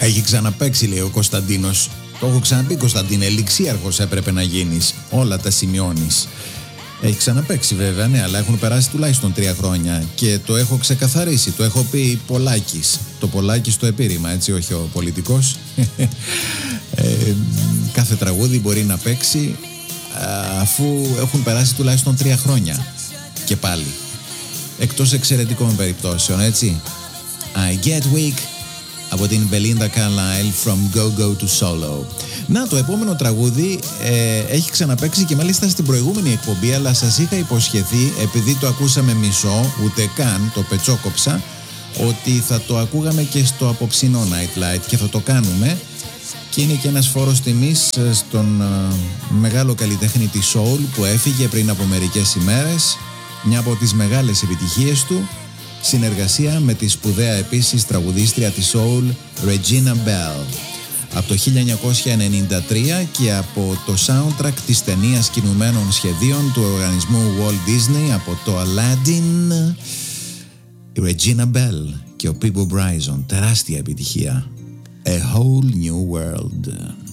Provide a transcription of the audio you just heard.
Έχει ξαναπαίξει, λέει ο Κωνσταντίνος. Το έχω ξαναπεί, Κωνσταντίνε, ελιξίαρχος έπρεπε να γίνεις. Όλα τα σημειώνεις. Έχει ξαναπαίξει βέβαια, ναι, αλλά έχουν περάσει τουλάχιστον 3 χρόνια και το έχω ξεκαθαρίσει. Το έχω πει Πολάκης. Το Πολάκης το επίρρημα, έτσι, όχι ο πολιτικός. Κάθε τραγούδι μπορεί να παίξει αφού έχουν περάσει τουλάχιστον 3 χρόνια. Και πάλι. Εκτός εξαιρετικών περιπτώσεων, έτσι. I Get Weak από την Belinda Carlisle From Go Go to Solo. Να, το επόμενο τραγούδι έχει ξαναπαίξει και μάλιστα στην προηγούμενη εκπομπή, αλλά σας είχα υποσχεθεί, επειδή το ακούσαμε μισό, ούτε καν το πετσόκοψα, ότι θα το ακούγαμε και στο απόψινό Night Light και θα το κάνουμε. Και είναι και ένας φόρος τιμής στον μεγάλο καλλιτέχνη της Soul που έφυγε πριν από μερικές ημέρες. Μια από τις μεγάλες επιτυχίες του, συνεργασία με τη σπουδαία επίσης τραγουδίστρια της Soul Regina Belle. Από το 1993 και από το soundtrack της ταινίας κινουμένων σχεδίων του οργανισμού Walt Disney, από το Aladdin, η Regina Belle και ο Peebo Bryson, τεράστια επιτυχία. A Whole New World.